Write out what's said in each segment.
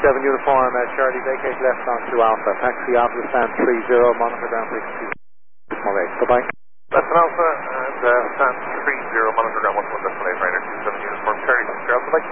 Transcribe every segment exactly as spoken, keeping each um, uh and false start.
seven uniform, uh, Charlie, vacate left on two Alpha. Taxi Alpha stand three zero, monitor ground frequency. Small eight. Goodbye. Left on Alpha and uh, stand three zero, monitor ground one one decimal eight, Ryder two seven uniform, Charlie, Oscar Alpha, bye.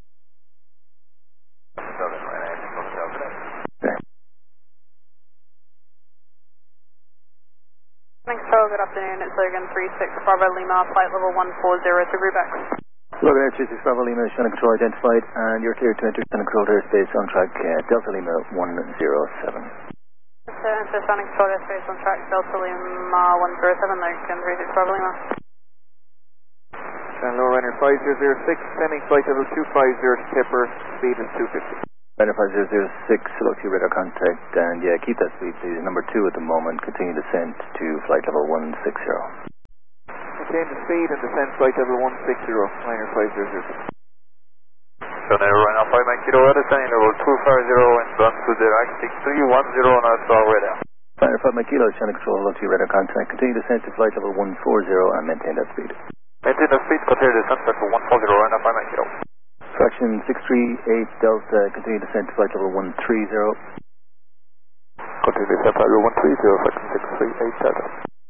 Thanks, Charles. Good afternoon. It's Logan three six Bravo Lima, flight level one four zero to Rubex. Logan Air three six Bravo Lima, Shannon Control identified, and you're cleared to enter Shannon Control airspace on track uh, Delta Lima one zero seven. So, enter Shannon Control airspace on track Delta Lima one zero seven, Logan three six Bravo Lima. Shannon Low Runner five zero zero six, sending flight level two five zero to Tipper, speed is two fifty. Runner five zero zero six, select your radar contact, and yeah, keep that speed please. Number two at the moment, continue descent to flight level one six zero. Maintain the speed and descend flight level one six zero, liner five zero zero six. Shannon Runner five nine kilo, descending level two five zero and run to the right six three one zero on our star radar. Runner five nine kilo, Shannon Control, select your radar contact, continue descent to flight level one four zero and maintain that speed. Maintain the speed, continue descent level one four zero, Runner five nine kilo. Fraction six three eight Delta, continue descent to flight level one three zero. Continue descent flight level one three zero, fraction six three eight Delta.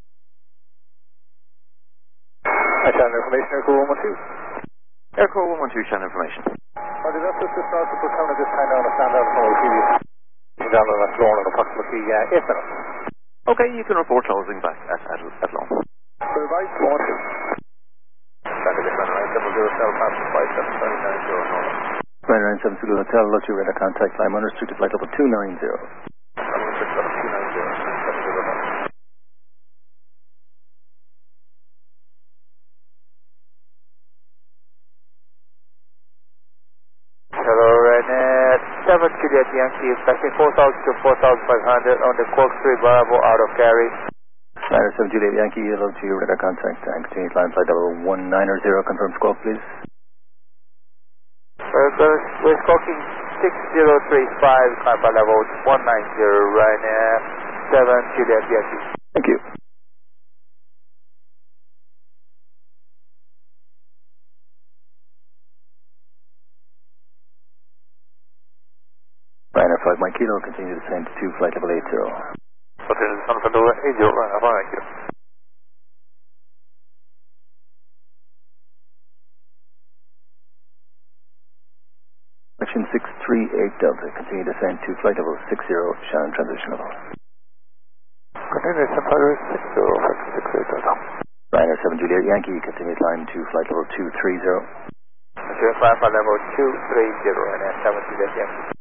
Hi, Shannon information, Airco one one two. Airco one one two, Shannon information. Roger, that's just just out to Plutona, just hang down and stand down from the previous. Down on that floor in approximately uh, eight minutes. Okay, you can report closing back at, at, at long. Goodbye, one one two. Ryder nine seven Zulu Hotel, luxury radar contact, climb unrestricted flight level two nine zero. Hello, Ryder seven Juliet Yankee, passing four thousand to four thousand five hundred on the Corkscrew Bravo out of carry. Ryder seven Juliet Yankee, hello to your radar contact, and continue climb flight level one nine zero, confirm scope please. We're, we're squawking six zero three five, climb by level one nine zero, Ryanair seven Juliet Yankee. Thank you. Ryanair five Mike Kilo, continue descent to flight level eight zero. Continue descent to level eight zero, Ryanair five Mike Kilo. Section six three eight Delta, continue descent to flight level six zero, Shannon transition level. Continue descent flight level six zero, section six eight Delta. Ryanair seven Juliet Yankee, continue climb to flight level two three zero. Continue climb flight level two three zero, Ryanair seven Juliet Yankee.